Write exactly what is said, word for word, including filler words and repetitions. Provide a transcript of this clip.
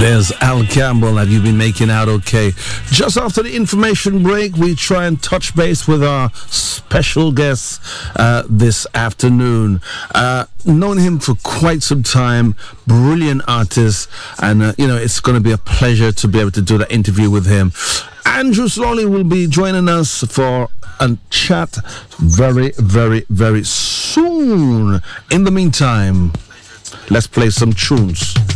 There's Al Campbell. Have you been making out okay? Just after the information break, we try and touch base with our special guest uh, this afternoon. Uh, known him for quite some time, brilliant artist, and uh, you know, it's going to be a pleasure to be able to do that interview with him. Andrew Slawley will be joining us for a chat very, very, very soon. In the meantime, let's play some tunes.